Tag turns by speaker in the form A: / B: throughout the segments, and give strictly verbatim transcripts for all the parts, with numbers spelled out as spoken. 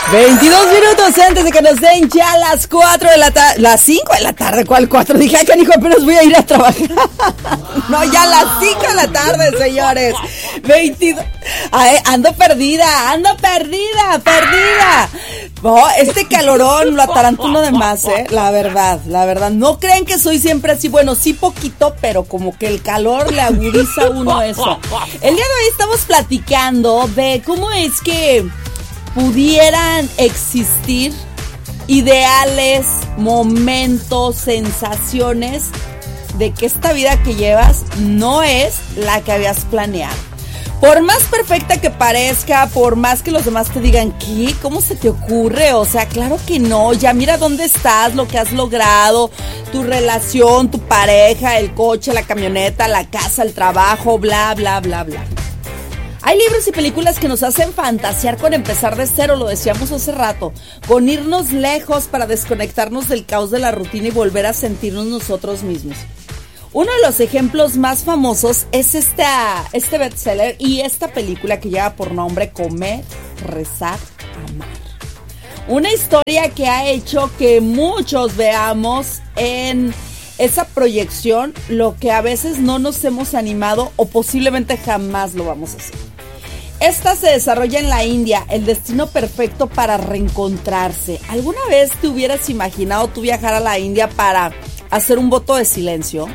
A: veintidós minutos antes de que nos den ya las cuatro de la tarde, las cinco de la tarde, ¿cuál cuatro? Dije, ay, canijo, apenas voy a ir a trabajar. No, ya las cinco de la tarde, señores. veintidós. Ay, ando perdida, ando perdida, perdida. No, este calorón lo atarantulo de más, eh, la verdad, la verdad. No creen que soy siempre así, bueno, sí poquito, pero como que el calor le agudiza a uno eso. El día de hoy estamos platicando de cómo es que pudieran existir ideales, momentos, sensaciones de que esta vida que llevas no es la que habías planeado. Por más perfecta que parezca, por más que los demás te digan, ¿qué? ¿Cómo se te ocurre? O sea, claro que no, ya mira dónde estás, lo que has logrado, tu relación, tu pareja, el coche, la camioneta, la casa, el trabajo, bla, bla, bla, bla. Hay libros y películas que nos hacen fantasear con empezar de cero, lo decíamos hace rato, con irnos lejos para desconectarnos del caos de la rutina y volver a sentirnos nosotros mismos. Uno de los ejemplos más famosos es esta, este bestseller y esta película que lleva por nombre Comer, Rezar, Amar. Una historia que ha hecho que muchos veamos en esa proyección lo que a veces no nos hemos animado o posiblemente jamás lo vamos a hacer. Esta se desarrolla en la India, el destino perfecto para reencontrarse. ¿Alguna vez te hubieras imaginado tú viajar a la India para hacer un voto de silencio?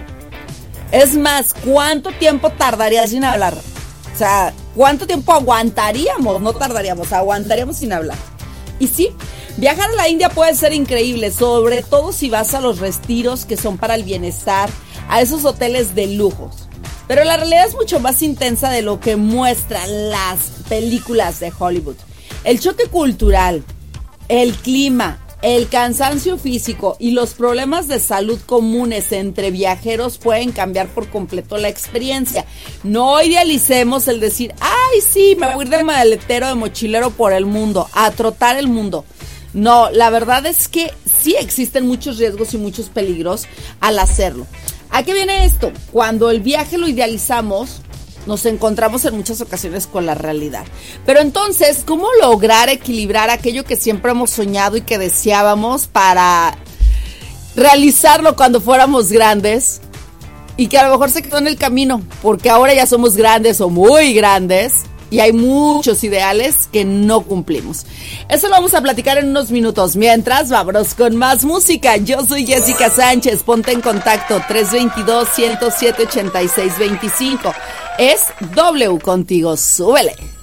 A: Es más, ¿cuánto tiempo tardarías sin hablar? O sea, ¿cuánto tiempo aguantaríamos? No tardaríamos, aguantaríamos sin hablar. Y sí, viajar a la India puede ser increíble, sobre todo si vas a los retiros que son para el bienestar, a esos hoteles de lujos. Pero la realidad es mucho más intensa de lo que muestran las películas de Hollywood. El choque cultural, el clima, el cansancio físico y los problemas de salud comunes entre viajeros pueden cambiar por completo la experiencia. No idealicemos el decir, ay sí, me voy a ir de maletero, de mochilero por el mundo, a trotar el mundo. No, la verdad es que sí existen muchos riesgos y muchos peligros al hacerlo. ¿A qué viene esto? Cuando el viaje lo idealizamos, nos encontramos en muchas ocasiones con la realidad. Pero entonces, ¿cómo lograr equilibrar aquello que siempre hemos soñado y que deseábamos para realizarlo cuando fuéramos grandes? Y que a lo mejor se quedó en el camino, porque ahora ya somos grandes o muy grandes y hay muchos ideales que no cumplimos. Eso lo vamos a platicar en unos minutos. Mientras, vámonos con más música. Yo soy Jessica Sánchez. Ponte en contacto tres dos dos, uno cero siete, ocho seis dos cinco. Es W contigo. Súbele.